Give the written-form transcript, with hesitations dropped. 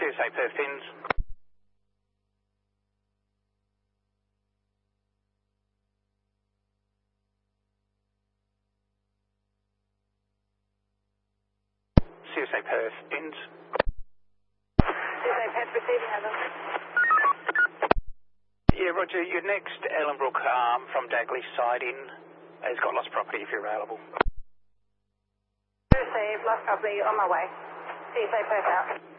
CSA Perth Fins. CSA Perth Fins. CSA Perth receiving, over. Yeah, Roger, your next Ellenbrook from Dagley side in has got lost property if you're available. Received, lost property, on my way. CSA Perth out.